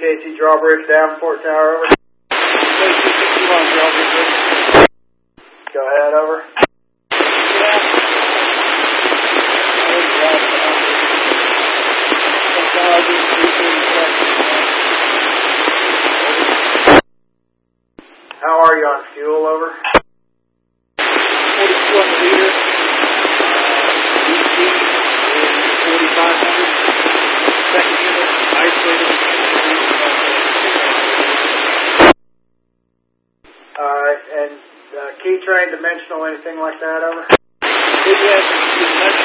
KC Drawbridge, Davenport Tower, over. Go ahead, over. How are you on fuel, over? 42 on the liter. DC is 4,500. Second unit, isolated. And key train, dimensional, anything like that, over? It has dimensional.